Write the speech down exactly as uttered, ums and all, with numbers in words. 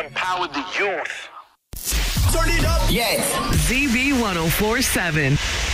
to empower the youth. Turn it up. Yes. Z B one oh four seven.